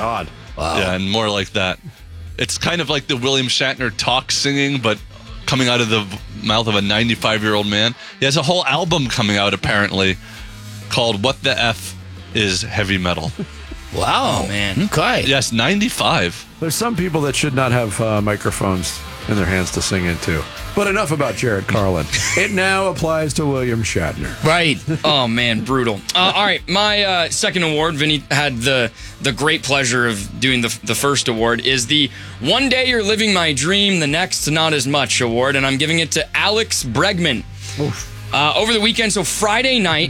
God. Wow. Yeah, and more like that. It's kind of like the William Shatner talk singing, but coming out of the mouth of a 95-year-old man. He has a whole album coming out, apparently, called What the F is Heavy Metal. Wow. Oh, man. Okay. Yes, 95. There's some people that should not have microphones in their hands to sing into. But enough about Jared Carlin. It now applies to William Shatner. Right. Oh, man, brutal. All right, my second award, Vinny had the great pleasure of doing the first award, is the One Day You're Living My Dream, the Next Not As Much award, and I'm giving it to Alex Bregman. Over the weekend, so Friday night,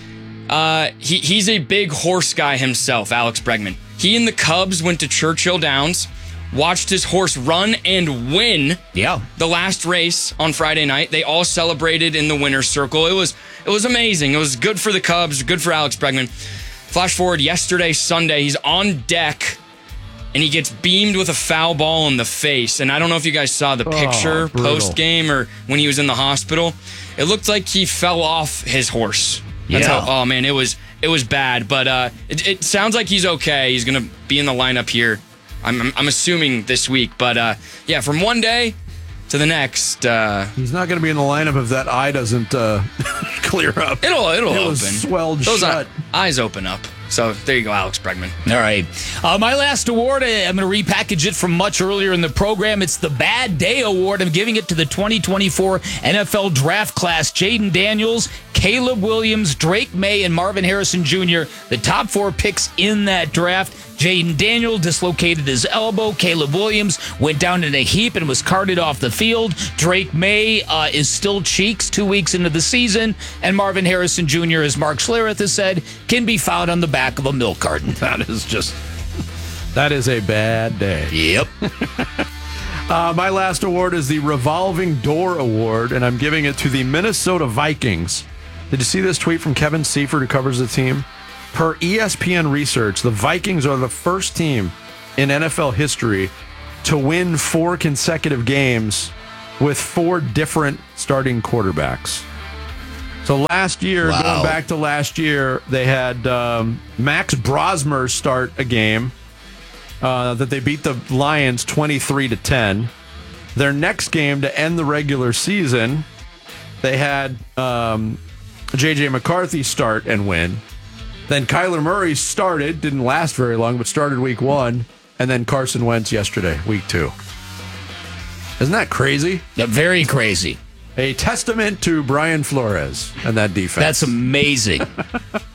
he's a big horse guy himself, Alex Bregman. He and the Cubs went to Churchill Downs, watched his horse run and win the last race on Friday night. They all celebrated in the winner's circle. It was amazing. It was good for the Cubs, good for Alex Bregman. Flash forward yesterday, Sunday, he's on deck, and he gets beamed with a foul ball in the face. And I don't know if you guys saw the picture post-game or when he was in the hospital. It looked like he fell off his horse. That's oh, man, it was bad. But it sounds like he's okay. He's going to be in the lineup here. I'm assuming this week, but yeah, from one day to the next. He's not going to be in the lineup if that eye doesn't clear up. It'll open. Was swelled Those shut. Eyes open up. So there you go, Alex Bregman. All right. My last award, I'm going to repackage it from much earlier in the program. It's the Bad Day Award. I'm giving it to the 2024 NFL Draft Class. Jaden Daniels, Caleb Williams, Drake May, and Marvin Harrison Jr., the top 4 picks in that draft. Jaden Daniels dislocated his elbow. Caleb Williams went down in a heap and was carted off the field. Drake May is still cheeks 2 weeks into the season. And Marvin Harrison Jr., as Mark Schlereth has said, can be found on the back of a milk carton. That is a bad day. Yep. My last award is the Revolving Door Award, and I'm giving it to the Minnesota Vikings. Did you see this tweet from Kevin Seifert, who covers the team? Per ESPN research, the Vikings are the first team in NFL history to win 4 consecutive games with 4 different starting quarterbacks. So last year, going back to last year, they had Max Brosmer start a game that they beat the Lions 23-10. Their next game to end the regular season, they had J.J. McCarthy start and win. Then Kyler Murray started, didn't last very long, but started week 1. And then Carson Wentz yesterday, week 2. Isn't that crazy? Yeah, very crazy. A testament to Brian Flores and that defense. That's amazing.